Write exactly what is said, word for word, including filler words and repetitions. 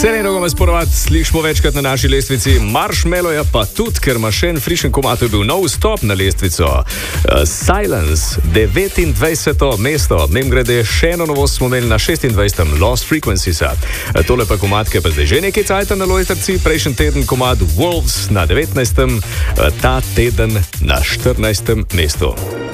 Ceneno ga sporovat slišimo večkrat na naši lestvici, Marshmallow je pa tudi, ker ima še en frišen komad, je bil nov stop na lestvico. Uh, Silence, devetindvajseto mesto, nem grede še eno novost smo imeli na šestindvajsetem Lost Frequencies. Uh, tole pa komad, ki je pa zdaj že nekaj cajta na lojtrci, prejšnji teden komad Wolves na devetnajstem, uh, ta teden na štirinajstem mestu.